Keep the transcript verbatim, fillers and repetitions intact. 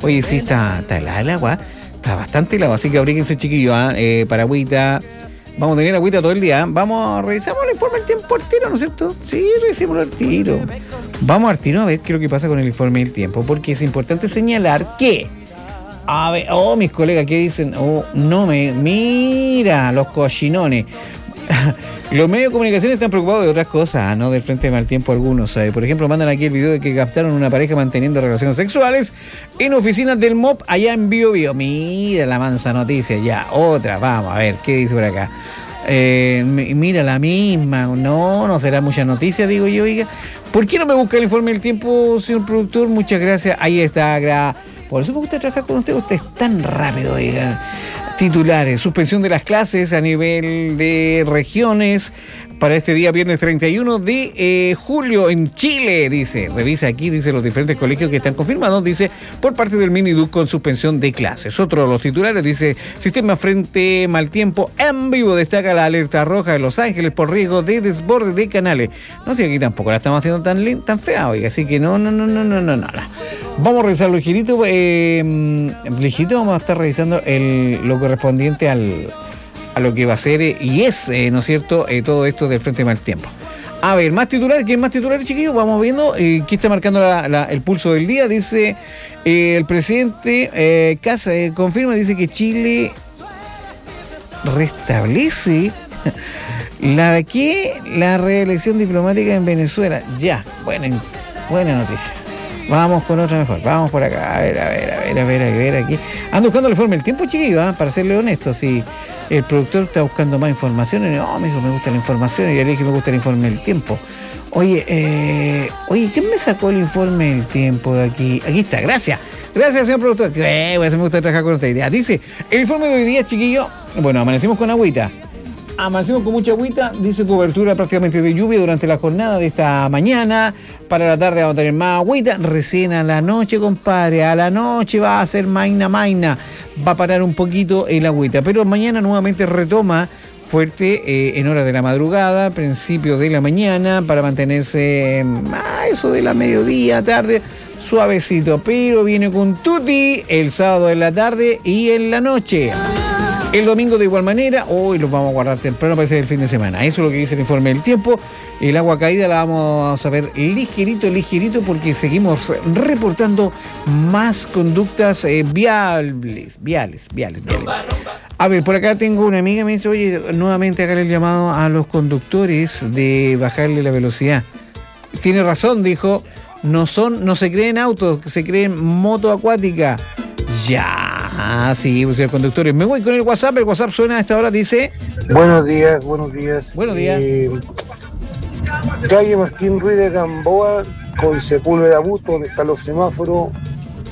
Oye, sí, está, está helada el agua, está bastante helado, así que abríguense, chiquillos, ¿eh? Eh, para agüita. Vamos a tener agüita todo el día. Vamos a revisar el informe del tiempo al tiro, ¿no es cierto? Sí, revisemos al tiro. Vamos al tiro a ver qué es lo que pasa con el informe del tiempo, porque es importante señalar que... A ver, oh, mis colegas que dicen, oh, no me... Mira, los cochinones. Los medios de comunicación están preocupados de otras cosas, no del frente de mal tiempo algunos. ¿Sabe? Por ejemplo, mandan aquí el video de que captaron una pareja manteniendo relaciones sexuales en oficinas del M O P allá en Bío Bío. Mira la mansa noticia, ya, otra, vamos a ver, ¿qué dice por acá? Eh, mira la misma, no, no será mucha noticia, digo yo, oiga. ¿Por qué no me busca el informe del tiempo, señor productor? Muchas gracias, ahí está, gra... Por eso me gusta trabajar con usted, usted es tan rápido, oiga. Titulares, suspensión de las clases a nivel de regiones para este día viernes treinta y uno de eh, julio en Chile, dice, revisa aquí, dice los diferentes colegios que están confirmados, dice, por parte del Miniduc con suspensión de clases. Otro de los titulares dice, sistema frente mal tiempo en vivo, destaca la alerta roja de Los Ángeles por riesgo de desborde de canales. No sé, aquí tampoco la estamos haciendo tan, tan fea, oiga, así que no, no, no, no, no, no, no. Vamos a revisar ligerito, eh, ligerito vamos a estar revisando el, lo correspondiente al, a lo que va a ser eh, y es, eh, ¿no es cierto?, eh, todo esto del frente mal tiempo. A ver, más titulares, ¿quién más titulares, chiquillos? Vamos viendo, eh, ¿qué está marcando la, la, el pulso del día? Dice, eh, el presidente eh, Casa eh, confirma, dice que Chile restablece la de qué, la reelección diplomática en Venezuela. Ya, buena, buena noticia. Vamos con otra mejor, vamos por acá, a ver, a ver, a ver, a ver, a ver, aquí. Ando buscando el informe del tiempo, chiquillo, ¿eh? Para serle honesto, si el productor está buscando más información, y no, me dijo, me gusta la información, y yo le dije, me gusta el informe del tiempo. Oye, eh, oye, ¿quién me sacó el informe del tiempo de aquí? Aquí está, gracias, gracias, señor productor, que eh, me gusta trabajar con esta idea. Dice, el informe de hoy día, chiquillo, bueno, amanecimos con agüita. Amanecimos con mucha agüita, dice cobertura prácticamente de lluvia durante la jornada de esta mañana. Para la tarde vamos a tener más agüita. Recién a la noche, compadre, a la noche va a ser maina maina. Va a parar un poquito el agüita, pero mañana nuevamente retoma fuerte eh, en horas de la madrugada, principio de la mañana, para mantenerse eh, a eso de la mediodía, tarde, suavecito, pero viene con tutti el sábado en la tarde y en la noche. El domingo de igual manera, hoy los vamos a guardar temprano para el fin de semana. Eso es lo que dice el informe del tiempo. El agua caída la vamos a ver ligerito, ligerito, porque seguimos reportando más conductas eh, viales, viales, viales, viales. A ver, por acá tengo una amiga que me dice, oye, nuevamente hágale el llamado a los conductores de bajarle la velocidad. Tiene razón, dijo, no son, no se creen autos, se creen moto acuática. Ya. Ah, sí, pues, señor conductor. Me voy con el WhatsApp. El WhatsApp suena a esta hora, dice... Buenos días, buenos días. Buenos días. Eh, calle Martín Ruiz de Gamboa, con Sepúlveda Busto, donde están los semáforos.